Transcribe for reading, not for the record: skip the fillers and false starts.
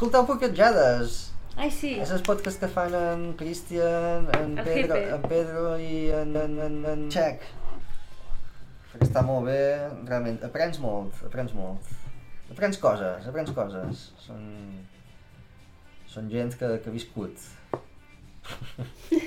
escolteu Porquetjades. Ai, sí. És el podcast que fan en Cristian, en Pedro i en Txec. Perquè està molt bé, realment, aprens molt. Aprens coses. Són gent que ha viscut.